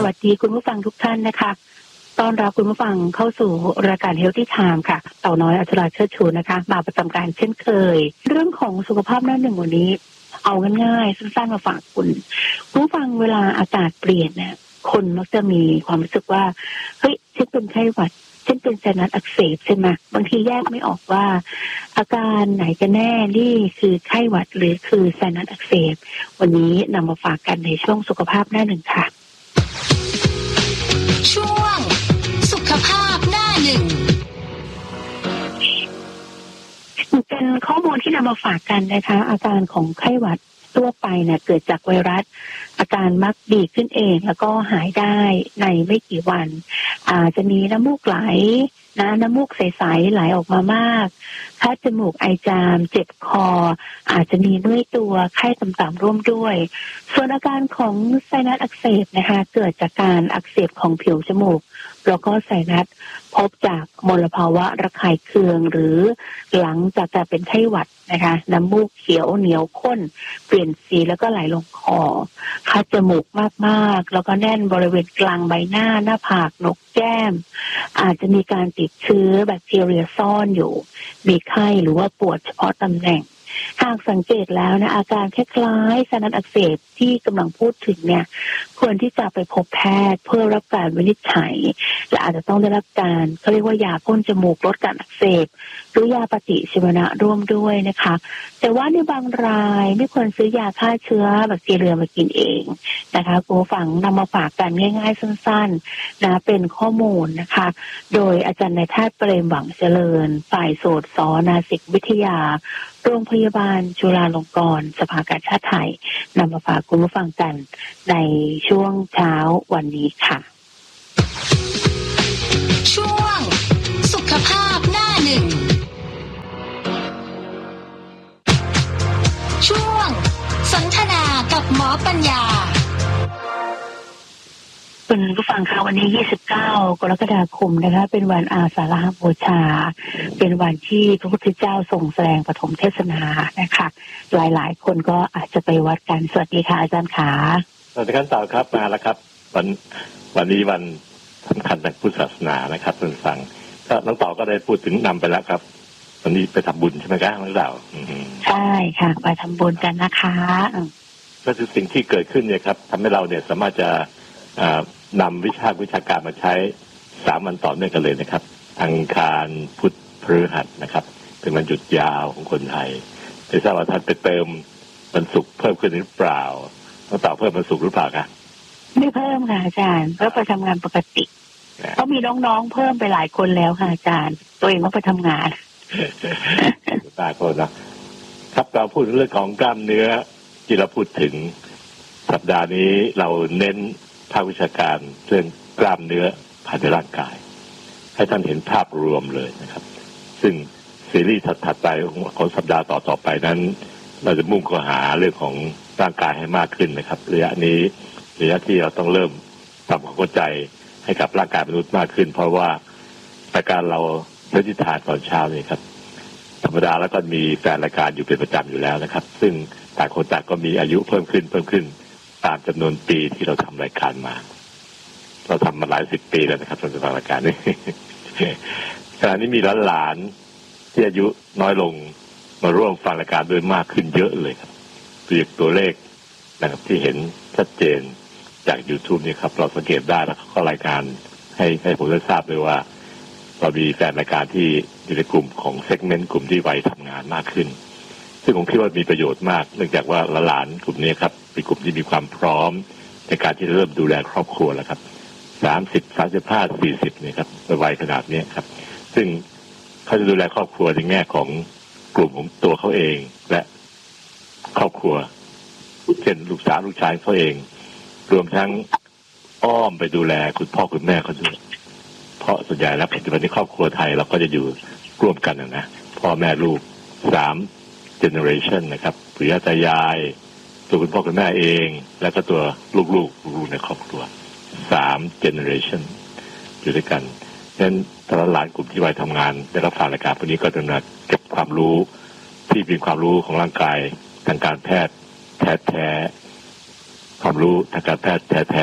วัสดีคุณผู้ฟังทุกท่านนะคะต้อนรับคุณผู้ฟังเข้าสู่รายการ Healthy Time ค่ะเต่าน้อยอัชราเชิดชูนะคะมาประจำการเช่นเคยเรื่องของสุขภาพหน้าหนึ่งวันนี้เอาง่ายๆสั้นๆมาฝากคุณผู้ฟังเวลาอากาศเปลี่ยนเนี่ยคนมักจะมีความรู้สึกว่าเฮ้ยฉันเป็นไข้หวัดฉันเป็นไซนัสอักเสบใช่ไหมบางทีแยกไม่ออกว่าอาการไหนกันแน่นี่คือไข้หวัดหรือคือไซนัสอักเสบวันนี้นำมาฝากกันในช่วงสุขภาพหน้าหนึ่งค่ะช่วงสุขภาพหน้าหนึ่งเป็นข้อมูลที่นำมาฝากกันนะคะอาการของไข้หวัดทั่วไปเนี่ยเกิดจากไวรัสอาการมักดีขึ้นเองแล้วก็หายได้ในไม่กี่วันจะมีน้ำมูกไหลน้ำมูกใสๆไหลออกมามากคัดจมูกไอจามเจ็บคออาจจะมีเมื่อยตัวไข้ต่ำๆร่วมด้วยส่วนอาการของไซนัสอักเสบนะคะเกิดจากการอักเสบของผิวจมูกแล้วก็ไซนัสพบจากมลภาวะระคายเคืองหรือหลังจากการเป็นไข้หวัดนะคะน้ำมูกเขียวเหนียวข้นเปลี่ยนสีแล้วก็ไหลลงคอคัดจมูกมากๆแล้วก็แน่นบริเวณกลางใบหน้าหน้าผากนกแก้มอาจจะมีการติดเชื้อแบคทีเรียซ่อนอยู่มีไข้หรือว่าปวดเฉพาะตำแหน่งหากสังเกตแล้วนะอาการคล้ายๆไซนัสอักเสบที่กำลังพูดถึงเนี่ยควรที่จะไปพบแพทย์เพื่อรับการวินิจฉัยและอาจจะต้องได้รับการเขาเรียกว่ายาพ่นจมูกลดการอักเสบหรือยาปฏิชีวนะร่วมด้วยนะคะแต่ว่าในบางรายไม่ควรซื้อยาฆ่าเชื้อแบคทีเรียมากินเองนะคะคุณผู้ฟังนำมาฝากกันง่ายๆสั้นๆนะเป็นข้อมูลนะคะโดยอาจารย์นายแพทย์เปรมหวังเจริญฝ่ายโสตศนาสิกวิทยาโรงพยาบาลจุฬาลงกรณ์สภากาชาดไทยนำมาฝากคุณผู้ฟังกันในช่วงเช้าวันนี้ค่ะช่วงสุขภาพหน้าหนึ่งช่วงสนทนากับหมอปัญญาคุณผู้ฟังคะวันนี้29กรกฎาคมนะคะเป็นวันอาสาฬหบูชาเป็นวันที่พระพุทธเจ้าทรงแสดงปฐมเทศนานะคะหลายๆคนก็อาจจะไปวัดกันสวัสดีค่ะอาจารย์ขาสวัสดีครับต่อครับมาแล้วครับวันนี้วันสำคัญทางพุทธศาสนานะครับท่านฟังก็น้องต่อก็ได้พูดถึงนำไปแล้วครับวันนี้ไปทำบุญใช่ไหมครับน้องต่อใช่ค่ะไปทำบุญกันนะคะก็คือสิ่งที่เกิดขึ้นเนี่ยครับทำให้เราเนี่ยสามารถจะนำวิชาการมาใช้3 วันต่อเนื่องกันเลยนะครับอังคารพุธพฤหัสนะครับเป็นวันหยุดยาวของคนไทยไม่ทราบว่าท่านไปเติมวันศุกร์เพิ่มขึ้นหรือเปล่าต้องต่อเพิ่มวันศุกร์หรือเปล่าคะไม่เพิ่มค่ะอาจารย์ก็ไปทำงานปกติเขามีน้องๆเพิ่มไปหลายคนแล้วค่ะอาจารย์ตัวเองก็ไปทำงานตาคนนะครับเราพูดเรื่องของกล้ามเนื้อที่เราพูดถึงสัปดาห์นี้เราเน้นภาควิชาการเรื่องกล้ามเนื้อภายในร่างกายให้ท่านเห็นภาพรวมเลยนะครับซึ่งซีรีส์ถัดไปของสัปดาห์ต่อไปนั้นเราจะมุ่งเข้าหาเรื่องของร่างกายให้มากขึ้นนะครับระยะนี้ระยะที่เราต้องเริ่มทำความเข้าใจให้กับร่างกายมนุษย์มากขึ้นเพราะว่ารายการเราเรื่องที่ทานตอนเช้านี่ครับธรรมดาแล้วก็มีแฟนรายการอยู่เป็นประจำอยู่แล้วนะครับซึ่งต่างคนต่างก็มีอายุเพิ่มขึ้นตามจำนวนปีที่เราทำรายการมาเราทำมาหลาย10 ปีแล้วนะครับสำหรับรายการนี้ขณะนี้มีหลานๆที่อายุน้อยลงมาร่วมฟังรายการด้วยมากขึ้นเยอะเลยครับตัวเลขนะครับที่เห็นชัดเจนจาก YouTube นี่ครับเราสังเกตได้แล้วก็รายการให้ผมได้ทราบเลยว่าเรามีแฟนรายการที่อยู่ในกลุ่มของเซกเมนต์กลุ่มที่วัยทำงานมากขึ้นซึ่งผมคิดว่ามีประโยชน์มากเนื่องจากว่าหลานกลุ่มนี้ครับเป็นกลุ่มที่มีความพร้อมในการที่เริ่มดูแลครอบครัวแล้วครับ30 35 40นี่ครับวัยขนาดนี้ครับซึ่งเขาจะดูแลครอบครัวในแง่ของกลุ่มของตัวเขาเองและครอบครัวเช่นลูกสาวลูกชายเขาเองรวมทั้งอ้อมไปดูแลคุณพ่อคุณแม่เขาด้วยเพราะส่วนใหญ่แล้วปัจจุบันนี้ครอบครัวไทยเราก็จะอยู่ร่วมกันนะพ่อแม่ลูก3 generation นะครับปู่ย่าตายายตัวคุณพ่อคุณแม่เองแล้วก็ตัวลูกในครอบครัว3 generation อยู่ด้วยกันฉะนั้นแต่ละหลานกลุ่มที่วัยทำงานได้รับฟังรายการพวกนี้ก็จะมาเก็บความรู้ที่เป็นความรู้ของร่างกายทางการแพทย์แท้ความรู้ทางการแพทย์แท้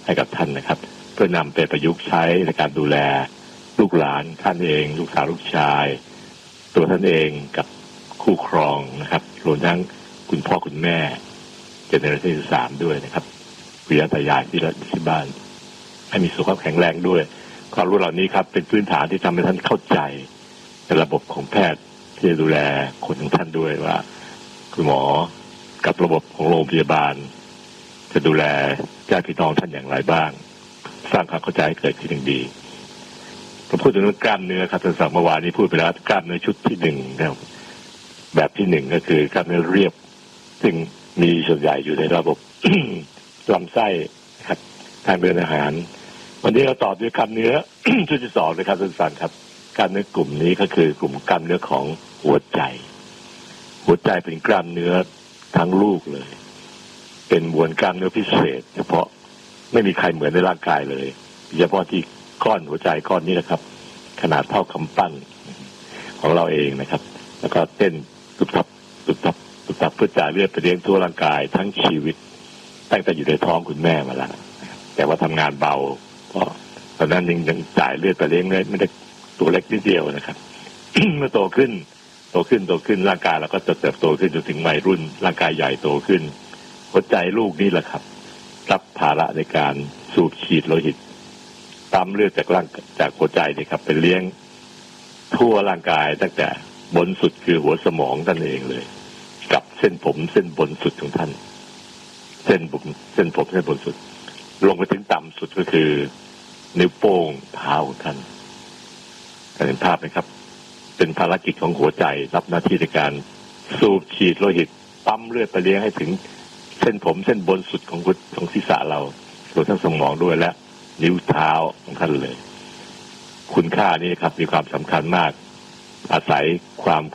ให้กับท่านนะครับเพื่อนำไปประยุกต์ใช้ในการดูแลลูกหลานท่านเองลูกสาวลูกชายตัวท่านเองกับคู่ครองนะครับรวมทั้งคุณพ่อคุณแม่เจเนอเรชั่นที่3ด้วยนะครับวิญญาณตายายที่บ้านให้มีสุขภาพแข็งแรงด้วยความรู้เหล่านี้ครับเป็นพื้นฐานที่ทำให้ท่านเข้าใจในระบบของแพทย์ที่จะดูแลคนของท่านด้วยว่าคุณหมอกับระบบของโรงพยาบาลจะดูแลญาติพี่น้องท่านอย่างไรบ้างสร้างความเข้าใจให้เกิดขึ้นอย่างดีผมพูดถึงเรื่องกล้ามเนื้อครับท่านสาวเมื่อวานนี้พูดไปแล้วกล้ามเนื้อชุดที่1นะครับแบบที่1ก็คือกล้ามเนื้อเรียบซึ่งมีส่วนใหญ่อยู่ในระบบ ลำไส้ครับทางเดินอาหารวันนี้เราต่อด้วยกล้ามเนื้อ ชุดที่2เลยครับท่านสาวครับกล้ามเนื้อกลุ่มนี้ก็คือกลุ่มกล้ามเนื้อของหัวใจเป็นกล้ามเนื้อทั้งลูกเลยเป็นมวลกล้ามเนื้อพิเศษเฉพาะไม่มีใครเหมือนในร่างกายเลยเฉพาะที่ก้อนหัวใจก้อนนี้นะครับขนาดเท่ากำปั้นของเราเองนะครับแล้วก็เต้นตุบตับเพื่อจ่ายเลือดไปเลี้ยงทั่วร่างกายทั้งชีวิตตั้งแต่อยู่ในท้องคุณแม่มาแล้วแต่ว่าทำงานเบาเพราะตอนนั้นยังจ่ายเลือดไปเลี้ยงไม่ได้ตัวเล็กนิดเดียวนะครับ เมื่อโตขึ้นร่างกายเราก็จะเติบโตขึ้นจนถึงวัยรุ่นร่างกายใหญ่โตขึ้นหัวใจลูกนี่แหละครับรับภาระในการสูบฉีดโลหิตปั๊มเลือดจากหัวใจนี่ครับไปเลี้ยงทั่วร่างกายตั้งแต่บนสุดคือหัวสมองท่านเองเลยกับเส้นผมเส้นบนสุดของท่านเส้นผมเส้นบนสุดลงไปถึงต่ำสุดก็คือนิ้วโป้งเท้าของท่านเห็นภาพไหมครับเป็นภารกิจของหัวใจรับหน้าที่ในการสูบฉีดโลหิตปั๊มเลือดไปเลี้ยงให้ถึงเส้นผมเส้นบนสุดของศีรษะเรารวมทั้งสมองด้วยและนิ้วเท้าของท่านเลยคุณค่านี้ครับมีความสำคัญมากอาศัยความ